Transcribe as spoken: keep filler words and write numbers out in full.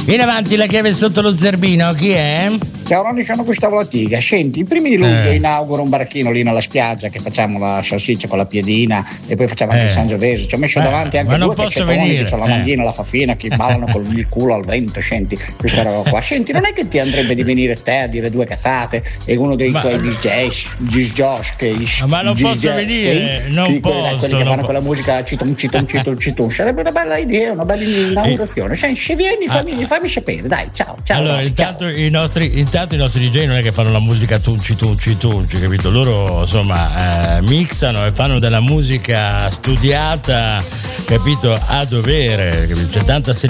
Vieni avanti, la chiave sotto lo zerbino, chi è? Ciao Ronny, sono Gustavo Latiga. Senti, i primi di luglio Eh. inauguro un baracchino lì nella spiaggia che facciamo la salsiccia con la piedina e poi facciamo anche Eh. il Sangiovese. Ci ho messo Eh, davanti anche ma non due posso cacciatoni venire, che c'ho la eh. manghina, la faffina, che ballano con il culo al vento. Senti, questa roba qua. Senti, non è che ti andrebbe di venire te a dire due cazzate e uno dei Ma- tuoi disc josh che Ma non posso venire, non posso, quelli che non fanno po- quella musica citum citum citum citum. Sarebbe una bella idea, una bella inaugurazione. Senti, se vieni fammi, fammi sapere, dai, ciao, ciao. Allora, Ronny, intanto i, nostri, intanto i nostri D J non è che fanno la musica tunci tunci tunci, capito? Loro insomma eh, mixano e fanno della musica studiata, capito? A dovere, capito? C'è tanta